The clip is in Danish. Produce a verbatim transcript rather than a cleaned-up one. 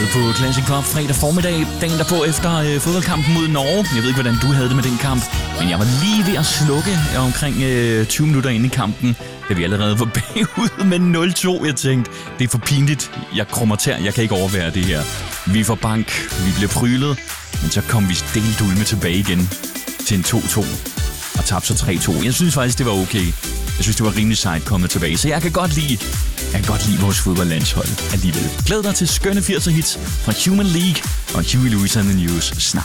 Bandet på Classic Pop fredag formiddag, dagen derpå efter øh, fodboldkampen mod Norge. Jeg ved ikke, hvordan du havde det med den kamp, men jeg var lige ved at slukke omkring øh, tyve minutter inde i kampen, da vi allerede var bagud med nul to. Jeg tænkte, det er for pinligt. Jeg krummer tær, jeg kan ikke overvære det her. Vi får bank, vi bliver prylet, men så kom vi delt ulme tilbage igen til en to to og tabte så tre to. Jeg synes faktisk, det var okay. Jeg synes, det var rimelig sejt kommet tilbage, så jeg kan godt lide, jeg kan godt lide vores fodboldlandshold alligevel. Glæd dig til skønne firser hits fra Human League og Huey Lewis and the News snart.